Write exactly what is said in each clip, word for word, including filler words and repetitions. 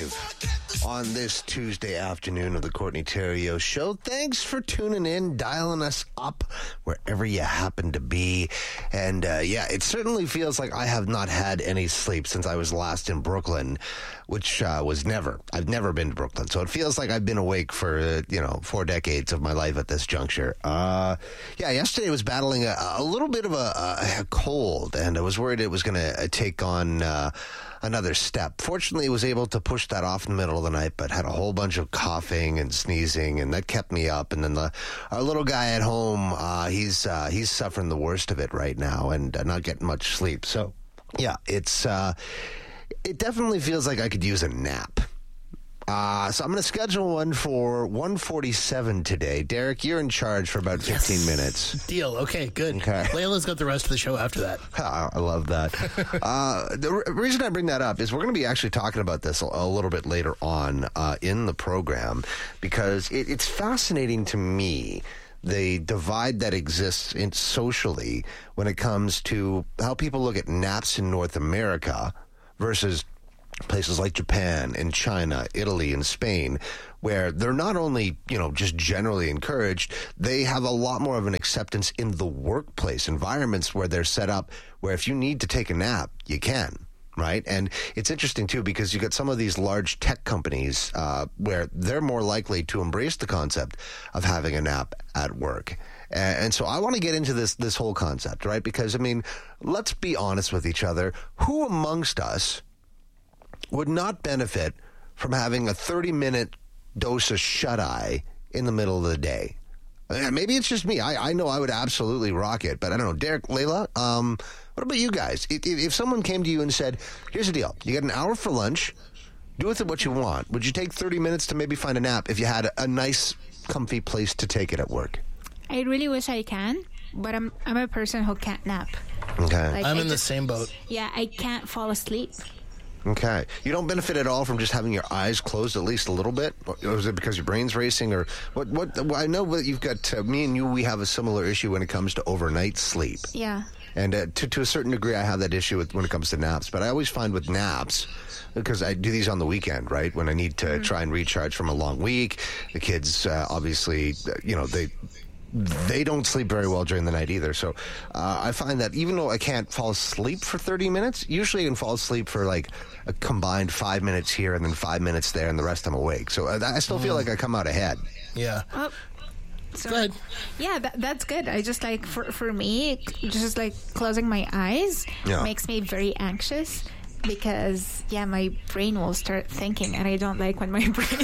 live on this Tuesday afternoon of the Courtney Theriault Show. Thanks for tuning in, dialing us up wherever you happen to be. And uh, yeah, it certainly feels like I have not had any sleep since I was last in Brooklyn, which uh, was never. I've never been to Brooklyn. So it feels like I've been awake for, uh, you know, four decades of my life at this juncture. Uh, yeah, yesterday I was battling a, a little bit of a, a cold, and I was worried it was going to take on uh, another step. Fortunately, I was able to push that off in the middle of the night, but had a whole bunch of coughing and sneezing, and that kept me up. And then the, our little guy at home, uh, he's uh, he's suffering the worst of it right now and uh, not getting much sleep. So, yeah, it's uh, it definitely feels like I could use a nap. Uh, so I'm going to schedule one for one forty-seven today. Derek, you're in charge for about fifteen yes. minutes. Deal. Okay, good. Okay. Layla's got the rest of the show after that. I love that. uh, the re- reason I bring that up is we're going to be actually talking about this a, a little bit later on uh, in the program, because it, it's fascinating to me, the divide that exists in socially when it comes to how people look at naps in North America versus places like Japan and China, Italy and Spain, where they're not only, you know, just generally encouraged, they have a lot more of an acceptance in the workplace environments where they're set up where if you need to take a nap, you can. Right. And it's interesting, too, because you got some of these large tech companies uh, where they're more likely to embrace the concept of having a nap at work. And, and so I want to get into this this whole concept. Right. Because, I mean, let's be honest with each other. Who amongst us would not benefit from having a thirty-minute dose of shut-eye in the middle of the day? Maybe it's just me. I, I know I would absolutely rock it, but I don't know. Derek, Layla, um, what about you guys? If, if someone came to you and said, here's the deal. You get an hour for lunch. Do with it what you want. Would you take thirty minutes to maybe find a nap if you had a, a nice, comfy place to take it at work? I really wish I can, but I'm I'm a person who can't nap. Okay. Like, I'm I in the just, same boat. Yeah, I can't fall asleep. Okay. You don't benefit at all from just having your eyes closed at least a little bit? Or is it because your brain's racing? Or what? What? Well, I know that you've got, uh, me and you, we have a similar issue when it comes to overnight sleep. Yeah. And uh, to, to a certain degree, I have that issue with, when it comes to naps. But I always find with naps, because I do these on the weekend, right, when I need to mm-hmm. try and recharge from a long week. The kids, uh, obviously, you know, they... They don't sleep very well during the night either. So uh, I find that even though I can't fall asleep for thirty minutes, usually I can fall asleep for like a combined five minutes here and then five minutes there, and the rest I'm awake. So I, I still feel like I come out ahead. Yeah. Oh, so, go ahead. Yeah, that, that's good. I just like, for, for me, just like closing my eyes yeah. makes me very anxious. Because, yeah, my brain will start thinking, and I don't like when my brain...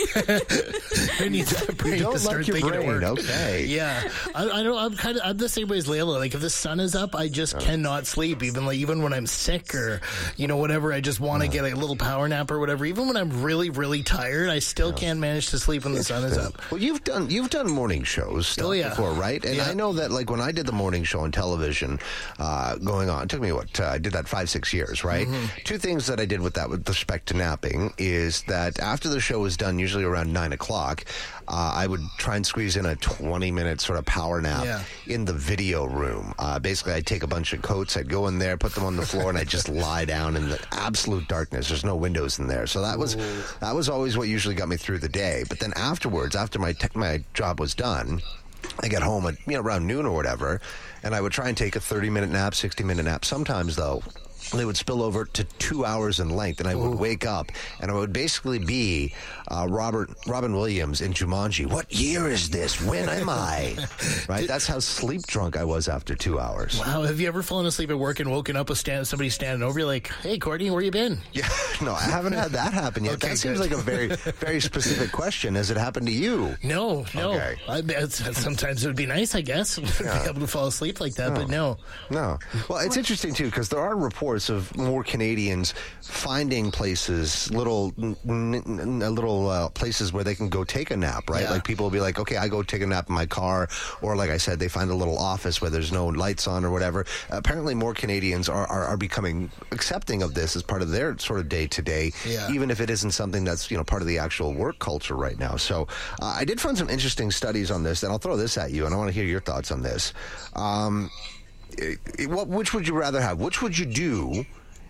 Who needs the brain you don't to start like your thinking brain, at work? Okay. Yeah. I, I don't, I'm kind of I'm the same way as Layla. Like, if the sun is up, I just oh. cannot sleep. Even like even when I'm sick or, you know, whatever, I just want to yeah. get a little power nap or whatever. Even when I'm really, really tired, I still yeah. can't manage to sleep when the sun is up. Well, you've done you've done morning shows oh, yeah. before, right? And yeah. I know that, like, when I did the morning show on television uh, going on, it took me, what, uh, I did that five, six years, right? Mm-hmm. Two things that I did with that with respect to napping is that after the show was done, usually around nine o'clock, uh, I would try and squeeze in a twenty minute sort of power nap yeah. in the video room. Uh, basically, I'd take a bunch of coats, I'd go in there, put them on the floor, and I'd just lie down in the absolute darkness. There's no windows in there. So that was Ooh. that was always what usually got me through the day. But then afterwards, after my te- my job was done, I get home at, you know, around noon or whatever, and I would try and take a thirty minute nap, sixty minute nap. Sometimes, though, they would spill over to two hours in length, and I would Ooh. wake up, and I would basically be uh, Robert Robin Williams in Jumanji. What year is this? When am I? Right? That's how sleep drunk I was after two hours. Wow. Have you ever fallen asleep at work and woken up with stand, somebody standing over you like, hey, Courtney, where you been? Yeah. No, I haven't had that happen yet. Okay, that seems good. like a very, very specific question. Has it happened to you? No, no. Okay. I, sometimes it would be nice, I guess, yeah. to be able to fall asleep like that, no. but no. No. Well, it's interesting, too, because there are reports of more Canadians finding places, little n- n- little uh, places where they can go take a nap, right? Yeah. Like people will be like, okay, I go take a nap in my car, or like I said, they find a little office where there's no lights on or whatever. Apparently more Canadians are, are, are becoming accepting of this as part of their sort of day-to-day, yeah. even if it isn't something that's, you know, part of the actual work culture right now. So uh, I did find some interesting studies on this, and I'll throw this at you, and I want to hear your thoughts on this. Um, it, it, what, which would you rather have? Which would you do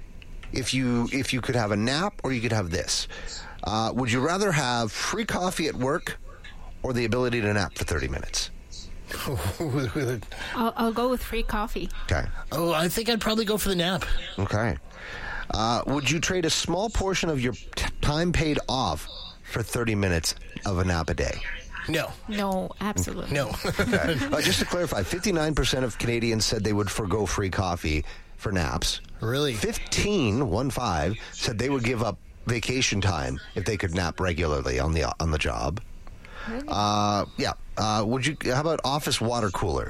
if you if you could have a nap or you could have this. Uh, would you rather have free coffee at work or the ability to nap for thirty minutes? I'll, I'll go with free coffee. Okay. Oh, I think I'd probably go for the nap. Okay. Uh, would you trade a small portion of your t- time paid off for thirty minutes of a nap a day? No. No, absolutely. No. Okay. Uh, just to clarify, fifty-nine percent of Canadians said they would forgo free coffee for naps. Really? fifteen, one five, said they would give up vacation time if they could nap regularly on the on the job. Really? Uh, yeah. Uh, would you? How about office water cooler?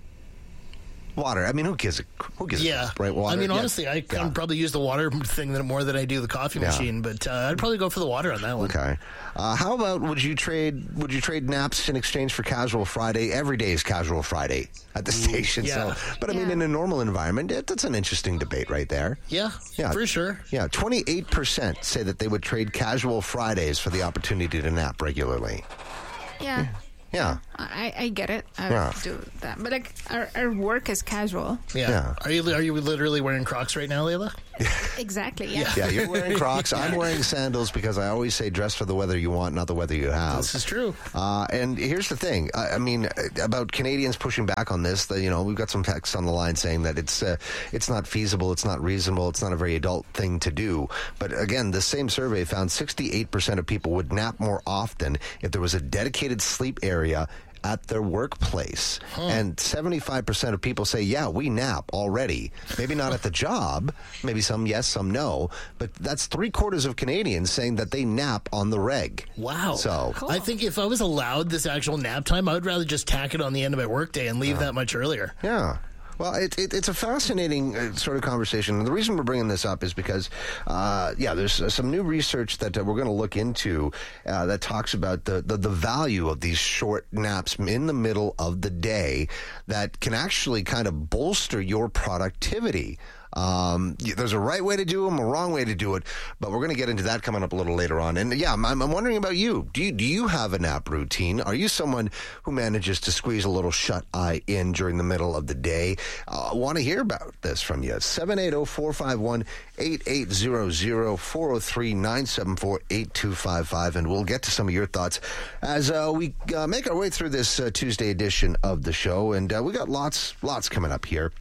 Water. I mean, who gives a who gives Yeah. a, right? Water. I mean, Yeah. honestly, I can Yeah. probably use the water thing more than I do the coffee Yeah. machine, but uh, I'd probably go for the water on that one. Okay. Uh, how about would you trade would you trade naps in exchange for casual Friday? Every day is casual Friday at the station. yeah. So, but I mean, Yeah. in a normal environment, it, that's an interesting debate right there. Yeah, Yeah. for sure. Yeah, twenty-eight percent say that they would trade casual Fridays for the opportunity to nap regularly. Yeah. Yeah. I, I get it. I Yeah. would do that. But like our, our work is casual. Yeah. Yeah. Are you are you literally wearing Crocs right now, Layla? Exactly. Yeah. Yeah, you're wearing Crocs. I'm wearing sandals because I always say dress for the weather you want, not the weather you have. This is true. Uh, and here's the thing. I, I mean, uh, about Canadians pushing back on this, the, you know, we've got some texts on the line saying that it's uh, it's not feasible, it's not reasonable, it's not a very adult thing to do. But again, the same survey found sixty-eight percent of people would nap more often if there was a dedicated sleep area at their workplace. Huh. And seventy-five percent of people say, yeah, we nap already. Maybe not at the job. Maybe some yes, some no. But that's three quarters of Canadians saying that they nap on the reg. Wow. So, Cool. I think if I was allowed this actual nap time, I would rather just tack it on the end of my workday and leave that much earlier. yeah. Well, it, it, it's a fascinating uh, sort of conversation. And the reason we're bringing this up is because, uh, yeah, there's uh, some new research that uh, we're going to look into uh, that talks about the, the, the value of these short naps in the middle of the day that can actually kind of bolster your productivity. Um, y- there's a right way to do them, a wrong way to do it, but we're going to get into that coming up a little later on. And yeah, I'm, I'm wondering about you. Do you do you have a nap routine? Are you someone who manages to squeeze a little shut eye in during the middle of the day? I uh, want to hear about this from you. seven eight zero, four five one, eight eight zero zero, four zero three, nine seven four, eight two five five, and we'll get to some of your thoughts as uh, we uh, make our way through this uh, Tuesday edition of the show. And uh, we got lots, lots coming up here.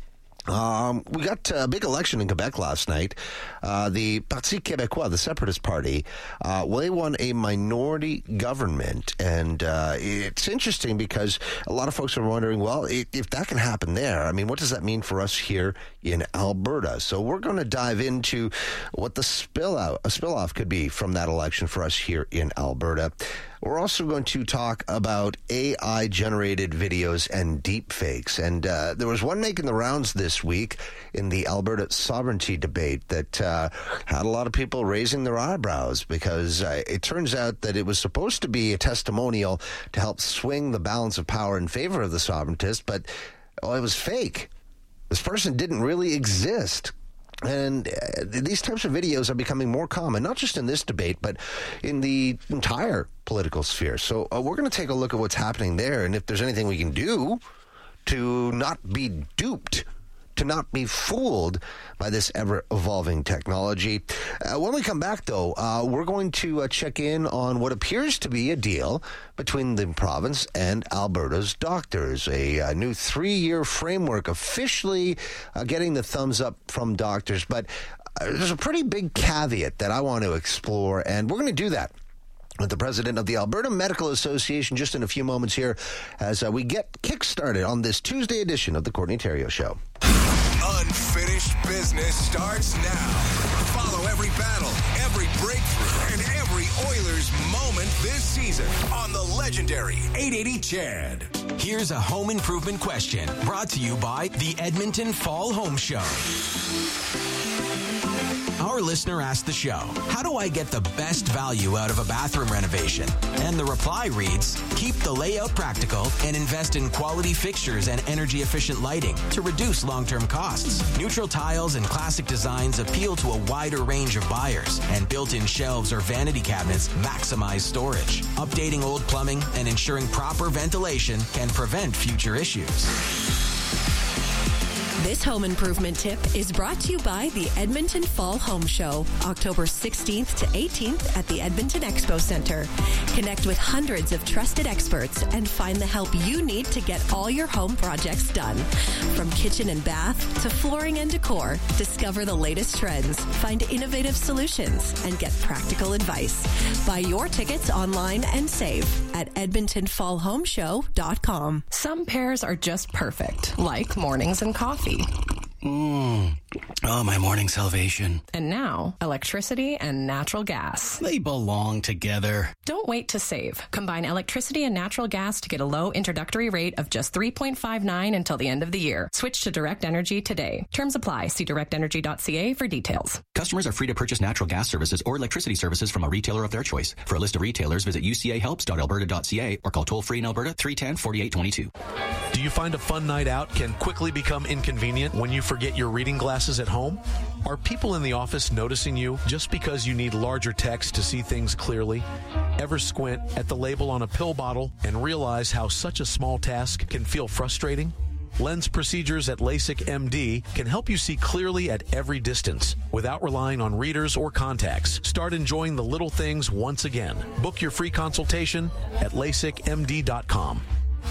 Um, we got a big election in Quebec last night. Uh, the Parti Québécois, the Separatist Party, uh, well, they won a minority government. And uh, it's interesting because a lot of folks are wondering, well, if, if that can happen there, I mean, what does that mean for us here in Alberta? So we're going to dive into what the spill out, a spill off could be from that election for us here in Alberta. We're also going to talk about A I-generated videos and deep fakes. And uh, there was one making the rounds this week in the Alberta sovereignty debate that uh, had a lot of people raising their eyebrows because uh, it turns out that it was supposed to be a testimonial to help swing the balance of power in favor of the sovereigntists, but oh, it was fake. This person didn't really exist. And uh, these types of videos are becoming more common, not just in this debate, but in the entire political sphere. So uh, we're going to take a look at what's happening there and if there's anything we can do to not be duped, to not be fooled by this ever-evolving technology. Uh, when we come back, though, uh, we're going to uh, check in on what appears to be a deal between the province and Alberta's doctors. A, a new three-year framework officially uh, getting the thumbs up from doctors. But uh, there's a pretty big caveat that I want to explore, and we're going to do that with the president of the Alberta Medical Association just in a few moments here as uh, we get kick-started on this Tuesday edition of the Courtney Theriault Show. Unfinished business starts now. Follow every battle, every breakthrough, and every Oilers moment this season on the legendary eight eighty C H E D. Here's a home improvement question brought to you by the Edmonton Fall Home Show. Our listener asked the show, how do I get the best value out of a bathroom renovation? And the reply reads, keep the layout practical and invest in quality fixtures and energy-efficient lighting to reduce long-term costs. Neutral tiles and classic designs appeal to a wider range of buyers, and built-in shelves or vanity cabinets maximize storage. Updating old plumbing and ensuring proper ventilation can prevent future issues. This home improvement tip is brought to you by the Edmonton Fall Home Show, October sixteenth to eighteenth at the Edmonton Expo Center. Connect with hundreds of trusted experts and find the help you need to get all your home projects done. From kitchen and bath to flooring and decor, discover the latest trends, find innovative solutions, and get practical advice. Buy your tickets online and save at edmonton fall home show dot com. Some pairs are just perfect, like mornings and coffee. Mmm. Oh, my morning salvation. And now, electricity and natural gas. They belong together. Don't wait to save. Combine electricity and natural gas to get a low introductory rate of just three point five nine until the end of the year. Switch to Direct Energy today. Terms apply. See direct energy dot c a for details. Customers are free to purchase natural gas services or electricity services from a retailer of their choice. For a list of retailers, visit u c a helps dot alberta dot c a or call toll-free in Alberta three one zero, four eight two two. Do you find a fun night out can quickly become inconvenient when you forget your reading glasses at home? Are people in the office noticing you just because you need larger text to see things clearly? Ever squint at the label on a pill bottle and realize how such a small task can feel frustrating? Lens procedures at LASIK M D can help you see clearly at every distance without relying on readers or contacts. Start enjoying the little things once again. Book your free consultation at lasik m d dot com.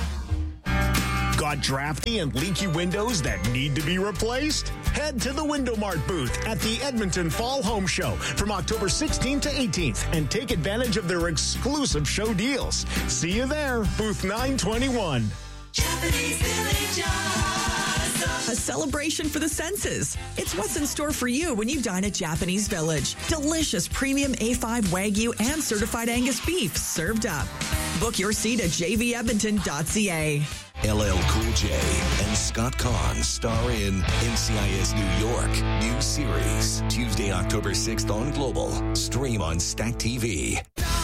Got drafty and leaky windows that need to be replaced? Head to the Window Mart booth at the Edmonton Fall Home Show from October sixteenth to eighteenth and take advantage of their exclusive show deals. See you there, booth nine twenty-one. Japanese Village Awesome. A celebration for the senses. It's what's in store for you when you dine at Japanese Village. Delicious premium A five Wagyu and certified Angus beef served up. Book your seat at j v edmonton dot c a. L L Cool J and Scott Kahn star in N C I S New York. New series, Tuesday, October sixth on Global. Stream on Stack T V.